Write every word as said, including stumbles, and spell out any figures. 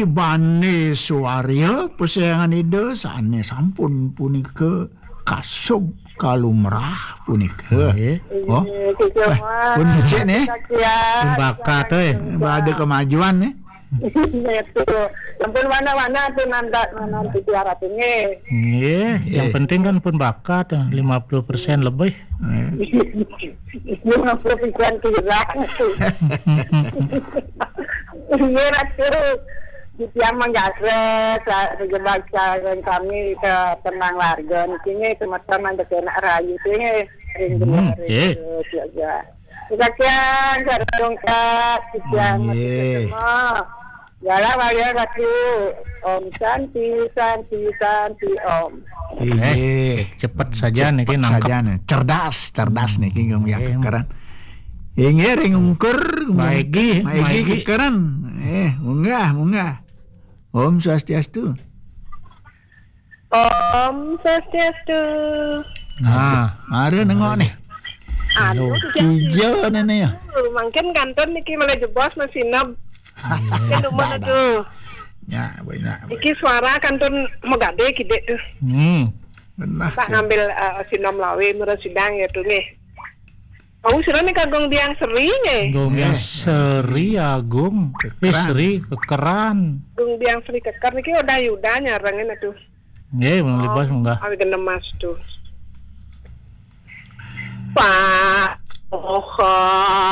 Adi Bane Suarya persayangan ida saane sampun punika kasub kalumrah punika. Oh. Pun cek ni. Pun bakat eh. Ada kemajuan ni. Itu. Sampun mana-mana tu nanda nanti tiara ini. Iya, yang penting kan pun bakat lima puluh persen lebih. lima puluh persen kira. Ini ratu yang menggagas baca dan kami ke tenang warga ini teman-teman kena rayu ini ring ring saja. Sekian sarung kat sekian semua. Jalan wajah ratu Om Santi Santi Santi Om. Eh, cepat saja nih nangkep. Saja nih, cerdas, cerdas nih ki ngomong ya kekeran. Inge ring ungkur, maigi, maigi kekeran. Eh, munggah, munggah. Om Swastiastu. Om Swastiastu. Nah, ada nengok nih. Aduh, hijau nih ya. Mungkin kantor niki malah jebos masih nab. Kan mana tuh? Ya, banyak. Iki suara kantor mau gade kide tuh. Hmm. Benar. Tak ngambil uh, sinom lawe murah sidang ya tuh nih. Oh, sudah nih kagong diang seri nih. Gong diang seri agung. Eh, seri kekeran. Gong diang seri keker niki udah yuda nyarangin tuh. Nggih, mau libas munggah. Awi genemas tuh. Pak. Oh.